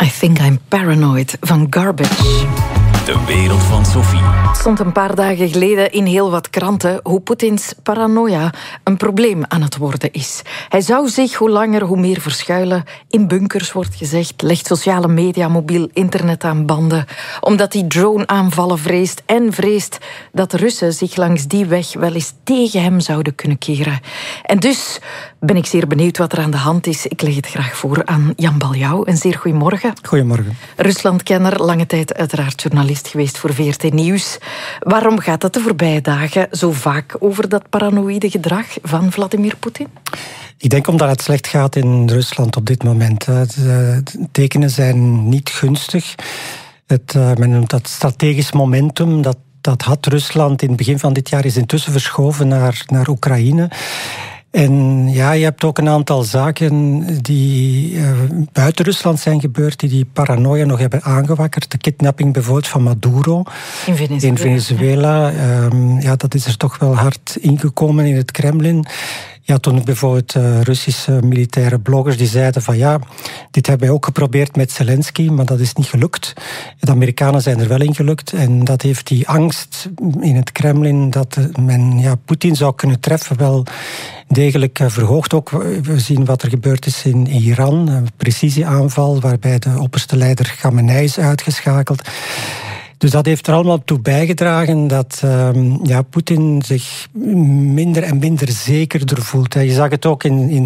I Think I'm Paranoid van Garbage. De wereld van Sophie. Het stond een paar dagen geleden in heel wat kranten hoe Poetins paranoia een probleem aan het worden is. Hij zou zich hoe langer hoe meer verschuilen. In bunkers wordt gezegd, legt sociale media, mobiel internet aan banden. Omdat hij drone-aanvallen vreest en vreest dat de Russen zich langs die weg wel eens tegen hem zouden kunnen keren. En dus ben ik zeer benieuwd wat er aan de hand is. Ik leg het graag voor aan Jan Baljouw. Een zeer goedemorgen. Goedemorgen. Ruslandkenner, lange tijd uiteraard journalist geweest voor VRT Nieuws. Waarom gaat het de voorbije dagen zo vaak over dat paranoïde gedrag van Vladimir Poetin? Ik denk omdat het slecht gaat in Rusland op dit moment. De tekenen zijn niet gunstig. Men noemt dat strategisch momentum. Dat had Rusland in het begin van dit jaar is intussen verschoven naar Oekraïne. En ja, je hebt ook een aantal zaken die buiten Rusland zijn gebeurd, die paranoia nog hebben aangewakkerd. De kidnapping bijvoorbeeld van Maduro in Venezuela. Ja, dat is er toch wel hard ingekomen in het Kremlin. Ja, toen bijvoorbeeld Russische militaire bloggers die zeiden van ja, dit hebben wij ook geprobeerd met Zelensky, maar dat is niet gelukt. De Amerikanen zijn er wel in gelukt en dat heeft die angst in het Kremlin dat men Poetin zou kunnen treffen wel degelijk verhoogd. Ook we zien wat er gebeurd is in Iran, een precisieaanval waarbij de opperste leider Khamenei is uitgeschakeld. Dus dat heeft er allemaal toe bijgedragen dat Poetin zich minder en minder zekerder voelt. Je zag het ook in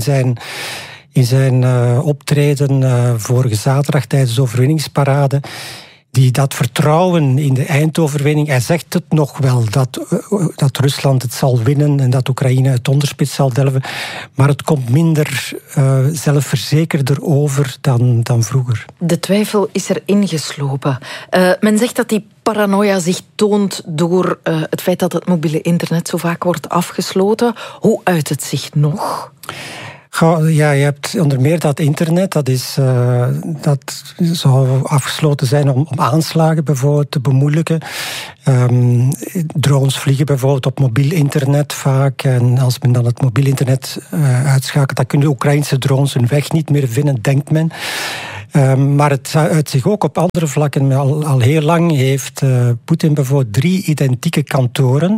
zijn optreden vorige zaterdag tijdens de overwinningsparade. Dat vertrouwen in de eindoverwinning, hij zegt het nog wel, dat Rusland het zal winnen en dat Oekraïne het onderspits zal delven, maar het komt minder zelfverzekerder over dan vroeger. De twijfel is er ingeslopen. Men zegt dat die paranoia zich toont door het feit dat het mobiele internet zo vaak wordt afgesloten. Hoe uit het zich nog? Ja, je hebt onder meer dat internet, dat zou afgesloten zijn om aanslagen bijvoorbeeld te bemoeilijken. Drones vliegen bijvoorbeeld op mobiel internet vaak. En als men dan het mobiel internet uitschakelt, dan kunnen de Oekraïnse drones hun weg niet meer vinden, denkt men. Maar het uit zich ook op andere vlakken. Al heel lang heeft Poetin bijvoorbeeld 3 identieke kantoren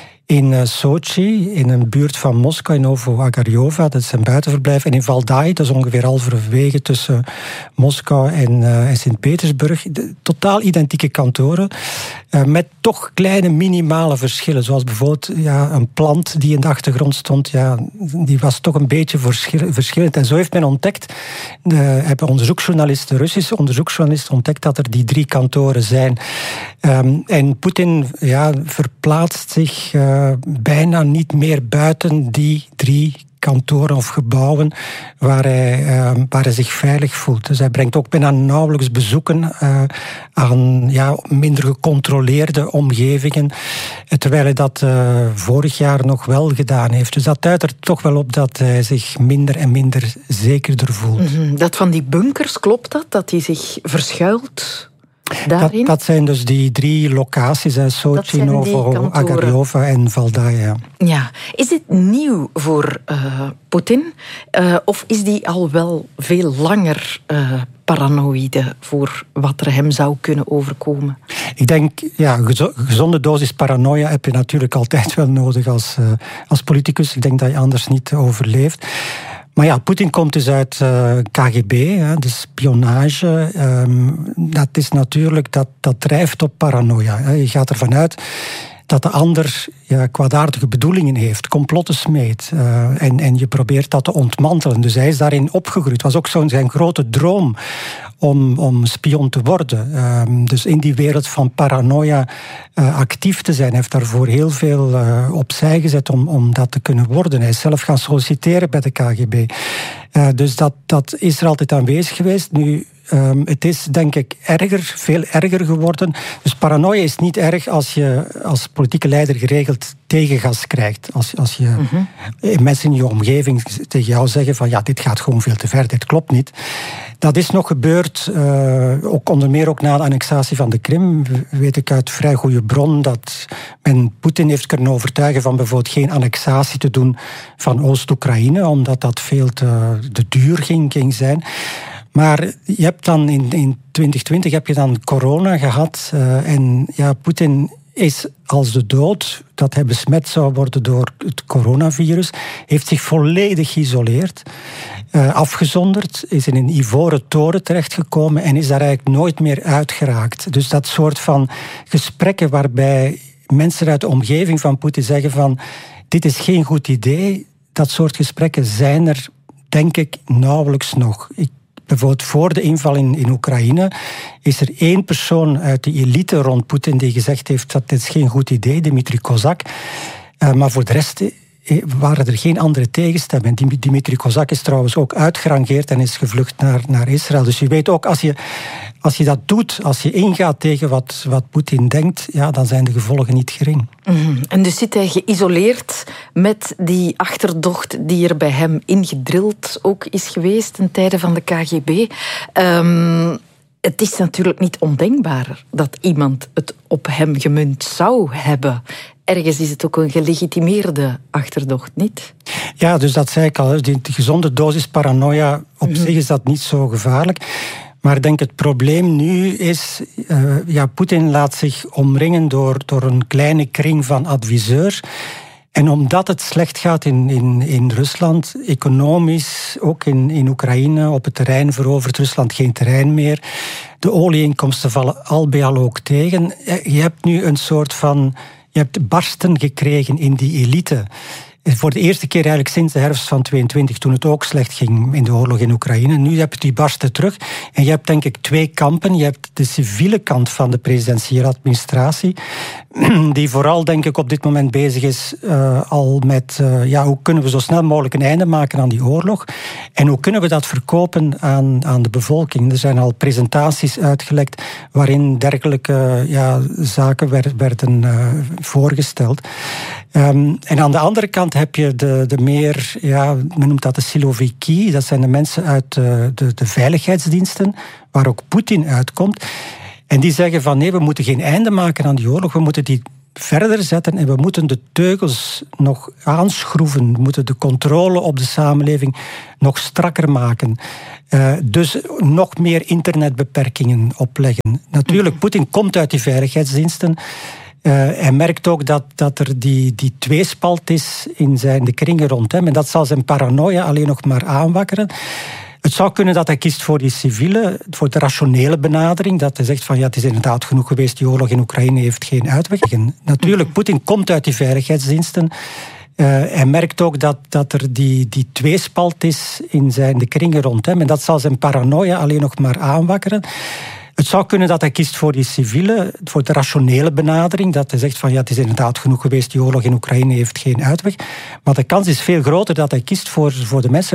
in Sochi, in een buurt van Moskou, in Novo-Agaryova, dat is zijn buitenverblijf, en in Valdai, dat is ongeveer halverwege tussen Moskou en Sint-Petersburg. Totaal identieke kantoren, met toch kleine minimale verschillen. Zoals bijvoorbeeld een plant die in de achtergrond stond, die was toch een beetje verschillend. En zo heeft men ontdekt, hebben Russische onderzoeksjournalisten ontdekt dat er die 3 kantoren zijn. En Poetin verplaatst zich bijna niet meer buiten die 3 kantoren of gebouwen waar hij zich veilig voelt. Dus hij brengt ook bijna nauwelijks bezoeken aan minder gecontroleerde omgevingen, terwijl hij dat vorig jaar nog wel gedaan heeft. Dus dat duidt er toch wel op dat hij zich minder en minder zekerder voelt. Dat van die bunkers, klopt dat? Dat hij zich verschuilt? Dat zijn dus die 3 locaties, Sochi, Novo-Agaryova en Valdai. Ja. Is dit nieuw voor Poetin? Of is die al wel veel langer paranoïde voor wat er hem zou kunnen overkomen? Ik denk, een gezonde dosis paranoia heb je natuurlijk altijd wel nodig als politicus. Ik denk dat je anders niet overleeft. Maar Poetin komt dus uit KGB, de spionage. Dat is natuurlijk, dat drijft op paranoia. Je gaat ervan uit dat de ander kwaadaardige bedoelingen heeft, complotten smeedt. En je probeert dat te ontmantelen. Dus hij is daarin opgegroeid. Het was ook zijn grote droom om spion te worden. Dus in die wereld van paranoia actief te zijn. Hij heeft daarvoor heel veel opzij gezet om dat te kunnen worden. Hij is zelf gaan solliciteren bij de KGB. Dus dat is er altijd aanwezig geweest. Nu, het is denk ik veel erger geworden. Dus paranoia is niet erg als je als politieke leider geregeld tegengas krijgt. Als je mensen in je omgeving tegen jou zeggen van dit gaat gewoon veel te ver, dit klopt niet. Dat is nog gebeurd, ook onder meer ook na de annexatie van de Krim. Weet ik uit vrij goede bron dat men Poetin heeft kunnen overtuigen van bijvoorbeeld geen annexatie te doen van Oost-Oekraïne, omdat dat veel te duur ging zijn. Maar je hebt dan in 2020 heb je dan corona gehad. En ja, Poetin is als de dood, dat hij besmet zou worden door het coronavirus, heeft zich volledig geïsoleerd, afgezonderd, is in een ivoren toren terechtgekomen en is daar eigenlijk nooit meer uitgeraakt. Dus dat soort van gesprekken waarbij mensen uit de omgeving van Poetin zeggen van dit is geen goed idee, dat soort gesprekken zijn er, denk ik, nauwelijks nog. Bijvoorbeeld voor de inval in Oekraïne is er 1 persoon uit de elite rond Poetin die gezegd heeft dat dit is geen goed idee, Dmitri Kozak. Maar voor de rest waren er geen andere tegenstemmen. Dmitri Kozak is trouwens ook uitgerangeerd en is gevlucht naar Israël. Dus je weet ook, als je dat doet, als je ingaat tegen wat Poetin denkt, ja, dan zijn de gevolgen niet gering. Mm-hmm. En dus zit hij geïsoleerd met die achterdocht die er bij hem ingedrild ook is geweest ten tijde van de KGB. Het is natuurlijk niet ondenkbaar dat iemand het op hem gemunt zou hebben. Ergens is het ook een gelegitimeerde achterdocht, niet? Ja, dus dat zei ik al. Die gezonde dosis paranoia, op zich is dat niet zo gevaarlijk. Maar ik denk het probleem nu is, Poetin laat zich omringen door een kleine kring van adviseurs. En omdat het slecht gaat in Rusland, economisch, ook in Oekraïne, op het terrein verovert Rusland geen terrein meer. De olieinkomsten vallen al bij al ook tegen. Je hebt nu een soort van, je hebt barsten gekregen in die elite. Voor de eerste keer eigenlijk sinds de herfst van 2022, toen het ook slecht ging in de oorlog in Oekraïne. Nu heb je die barsten terug. En je hebt denk ik 2 kampen. Je hebt de civiele kant van de presidentiële administratie, die vooral denk ik op dit moment bezig is al met hoe kunnen we zo snel mogelijk een einde maken aan die oorlog. En hoe kunnen we dat verkopen aan de bevolking. Er zijn al presentaties uitgelekt waarin dergelijke zaken werden voorgesteld. En aan de andere kant heb je de meer, men noemt dat de Siloviki, dat zijn de mensen uit de veiligheidsdiensten, waar ook Poetin uitkomt. En die zeggen van nee, we moeten geen einde maken aan die oorlog, we moeten die verder zetten en we moeten de teugels nog aanschroeven, we moeten de controle op de samenleving nog strakker maken. Dus nog meer internetbeperkingen opleggen. Natuurlijk, Poetin komt uit die veiligheidsdiensten. Hij merkt ook dat er die tweespalt is in de kringen rond hem. En dat zal zijn paranoia alleen nog maar aanwakkeren. Het zou kunnen dat hij kiest voor die civiele, voor de rationele benadering. Dat hij zegt van het is inderdaad genoeg geweest, die oorlog in Oekraïne heeft geen uitweg. Natuurlijk, Poetin komt uit die veiligheidsdiensten. Hij merkt ook dat er die tweespalt is in de kringen rond hem. En dat zal zijn paranoia alleen nog maar aanwakkeren. Het zou kunnen dat hij kiest voor die civiele, voor de rationele benadering. Dat hij zegt van het is inderdaad genoeg geweest, die oorlog in Oekraïne heeft geen uitweg. Maar de kans is veel groter dat hij kiest voor de mensen